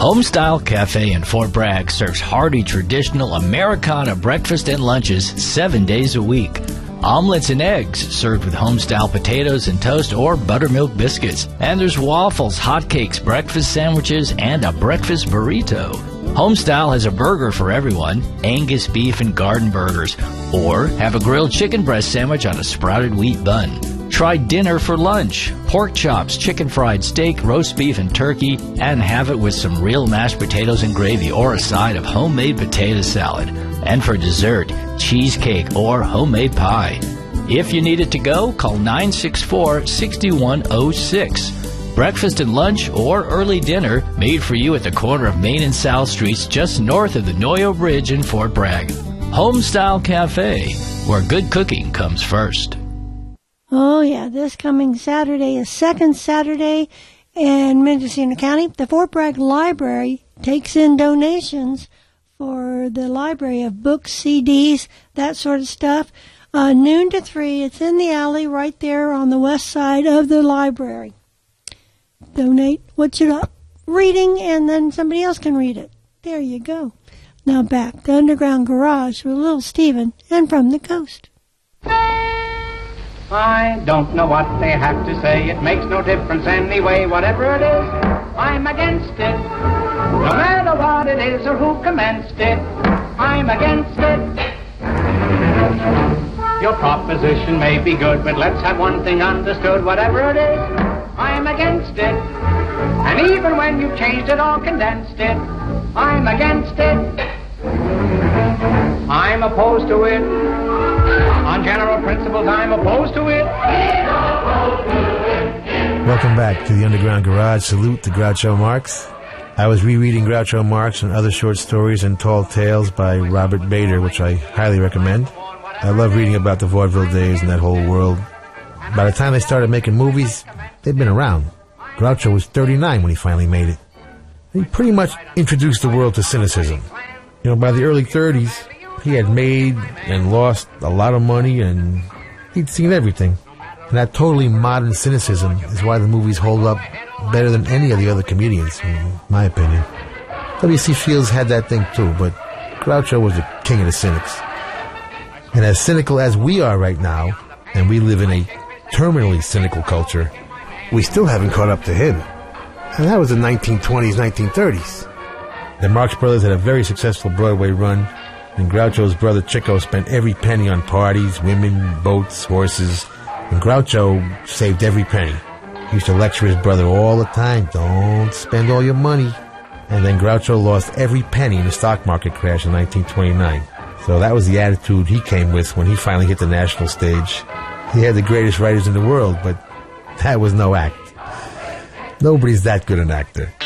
Homestyle Cafe in Fort Bragg serves hearty traditional Americana breakfast and lunches 7 days a week. Omelets and eggs served with homestyle potatoes and toast or buttermilk biscuits. And there's waffles, hotcakes, breakfast sandwiches, and a breakfast burrito. Homestyle has a burger for everyone, Angus beef and garden burgers, or have a grilled chicken breast sandwich on a sprouted wheat bun. Try dinner for lunch, pork chops, chicken fried steak, roast beef and turkey, and have it with some real mashed potatoes and gravy or a side of homemade potato salad. And for dessert, cheesecake or homemade pie. If you need it to go, call 964-6106. Breakfast and lunch or early dinner made for you at the corner of Main and South Streets just north of the Noyo Bridge in Fort Bragg. Homestyle Cafe, where good cooking comes first. Oh, yeah, this coming Saturday is second Saturday in Mendocino County. The Fort Bragg Library takes in donations for the library of books, CDs, that sort of stuff. Noon to 3, it's in the alley right there on the west side of the library. Donate what you're reading, and then somebody else can read it. There you go. Now back to Underground Garage with Little Steven and From the Coast. I don't know what they have to say. It makes no difference anyway. Whatever it is, I'm against it. No matter what it is or who commenced it, I'm against it. Your proposition may be good, but let's have one thing understood. Whatever it is, I'm against it. And even when you've changed it or condensed it, I'm against it. I'm opposed to it. On general principles, I'm opposed to it. Welcome back to the Underground Garage. Salute to Groucho Marx. I was rereading Groucho Marx and other short stories and tall tales by Robert Bader, which I highly recommend. I love reading about the vaudeville days and that whole world. By the time they started making movies, they'd been around. Groucho was 39 when he finally made it. He pretty much introduced the world to cynicism. You know, by the early 30s, he had made and lost a lot of money, and he'd seen everything. And that totally modern cynicism is why the movies hold up better than any of the other comedians, in my opinion. W.C. Fields had that thing too, but Groucho was the king of the cynics. And as cynical as we are right now, and we live in a terminally cynical culture, we still haven't caught up to him. And that was the 1920s, 1930s. The Marx Brothers had a very successful Broadway run, and Groucho's brother Chico spent every penny on parties, women, boats, horses, and Groucho saved every penny. He used to lecture his brother all the time, don't spend all your money. And then Groucho lost every penny in the stock market crash in 1929. So that was the attitude he came with when he finally hit the national stage. He had the greatest writers in the world, but that was no act. Nobody's that good an actor.